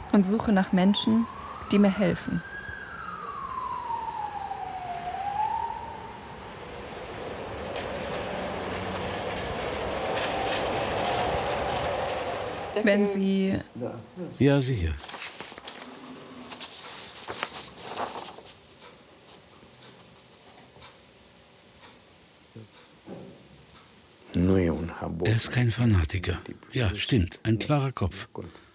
und suche nach Menschen, die mir helfen. Wenn Sie... Ja, sicher. Er ist kein Fanatiker. Ja, stimmt, ein klarer Kopf.